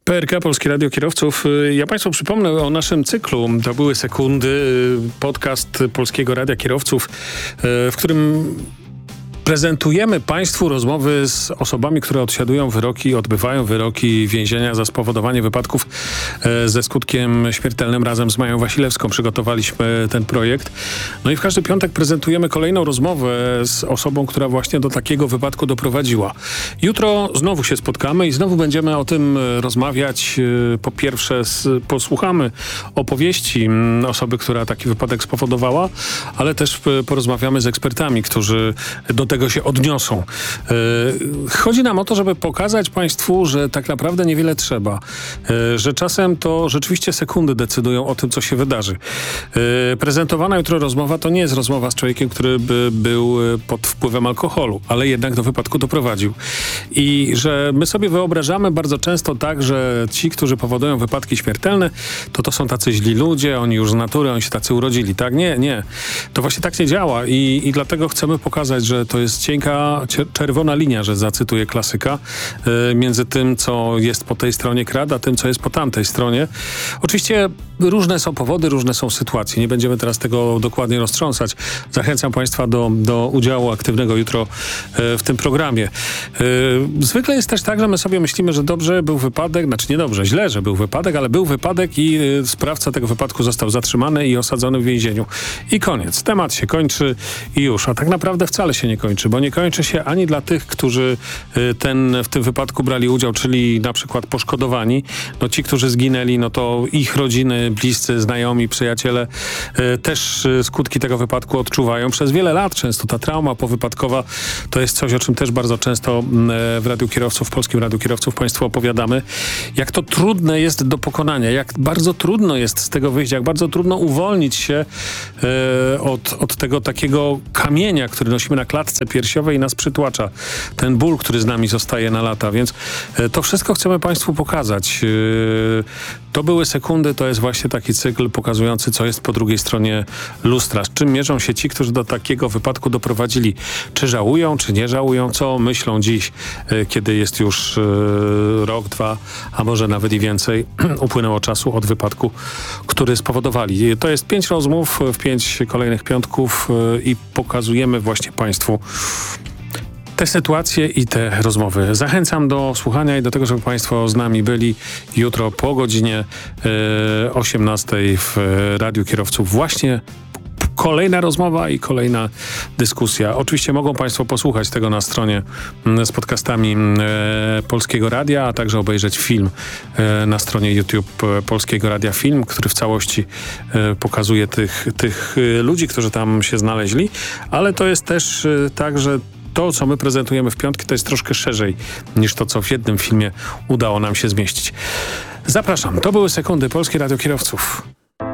PRK, Polskie Radio Kierowców. Ja Państwu przypomnę o naszym cyklu. To były sekundy, podcast Polskiego Radia Kierowców, w którym prezentujemy Państwu rozmowy z osobami, które odbywają wyroki więzienia za spowodowanie wypadków ze skutkiem śmiertelnym. Razem z Mają Wasilewską przygotowaliśmy ten projekt. No i w każdy piątek prezentujemy kolejną rozmowę z osobą, która właśnie do takiego wypadku doprowadziła. Jutro znowu się spotkamy i znowu będziemy o tym rozmawiać. Po pierwsze posłuchamy opowieści osoby, która taki wypadek spowodowała, ale też porozmawiamy z ekspertami, którzy do tego się odniosą. Chodzi nam o to, żeby pokazać Państwu, że tak naprawdę niewiele trzeba. Że czasem to rzeczywiście sekundy decydują o tym, co się wydarzy. Prezentowana jutro rozmowa to nie jest rozmowa z człowiekiem, który by był pod wpływem alkoholu, ale jednak do wypadku doprowadził. I że my sobie wyobrażamy bardzo często tak, że ci, którzy powodują wypadki śmiertelne, to są tacy źli ludzie, oni już z natury, oni się tacy urodzili. Tak? Nie. To właśnie tak nie działa i dlatego chcemy pokazać, że to jest cienka, czerwona linia, że zacytuję klasyka, między tym, co jest po tej stronie krat, a tym, co jest po tamtej stronie. Oczywiście różne są powody, różne są sytuacje. Nie będziemy teraz tego dokładnie roztrząsać. Zachęcam Państwa do udziału aktywnego jutro w tym programie. Zwykle jest też tak, że my sobie myślimy, że dobrze był wypadek, źle, że był wypadek, ale był wypadek i sprawca tego wypadku został zatrzymany i osadzony w więzieniu. I koniec. Temat się kończy i już. A tak naprawdę wcale się nie kończy, bo nie kończy się ani dla tych, którzy w tym wypadku brali udział, czyli na przykład poszkodowani. No ci, którzy zginęli, no to ich rodziny, bliscy, znajomi, przyjaciele też skutki tego wypadku odczuwają przez wiele lat. Często ta trauma powypadkowa to jest coś, o czym też bardzo często w Radiu Kierowców, w Polskim Radiu Kierowców Państwu opowiadamy. Jak to trudne jest do pokonania, jak bardzo trudno jest z tego wyjść, jak bardzo trudno uwolnić się od tego takiego kamienia, który nosimy na klatce piersiowej i nas przytłacza. Ten ból, który z nami zostaje na lata. Więc to wszystko chcemy Państwu pokazać. To były sekundy, to jest właśnie taki cykl pokazujący, co jest po drugiej stronie lustra. Z czym mierzą się ci, którzy do takiego wypadku doprowadzili. Czy żałują, czy nie żałują? Co myślą dziś, kiedy jest już rok, 2, a może nawet i więcej upłynęło czasu od wypadku, który spowodowali. To jest 5 rozmów w 5 kolejnych piątków i pokazujemy właśnie Państwu te sytuacje i te rozmowy. Zachęcam do słuchania i do tego, żeby Państwo z nami byli jutro po godzinie 18 w Radiu Kierowców. Właśnie kolejna rozmowa i kolejna dyskusja. Oczywiście mogą Państwo posłuchać tego na stronie z podcastami Polskiego Radia, a także obejrzeć film na stronie YouTube Polskiego Radia Film, który w całości pokazuje tych ludzi, którzy tam się znaleźli, ale to jest też tak, że to, co my prezentujemy w piątki, to jest troszkę szerzej niż to, co w jednym filmie udało nam się zmieścić. Zapraszam. To były sekundy. Polskie Radio Kierowców.